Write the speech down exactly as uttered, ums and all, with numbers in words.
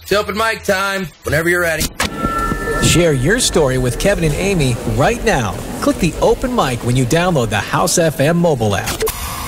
It's open mic time, whenever you're ready. Share your story with Kevin and Amy right now. Click the open mic when you download the House F M mobile app.